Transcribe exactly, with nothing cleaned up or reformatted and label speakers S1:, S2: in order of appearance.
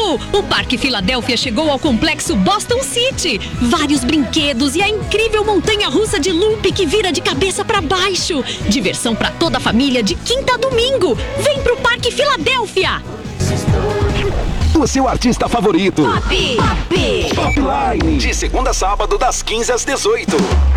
S1: Brasil! O Parque Filadélfia chegou ao Complexo Boston City. Vários brinquedos e a incrível montanha-russa de loop que vira de cabeça pra baixo. Diversão pra toda a família de quinta a domingo. Vem pro Parque Filadélfia!
S2: O seu artista favorito.
S1: Pop! Pop!
S2: Popline. De segunda a sábado, das quinze às dezoito.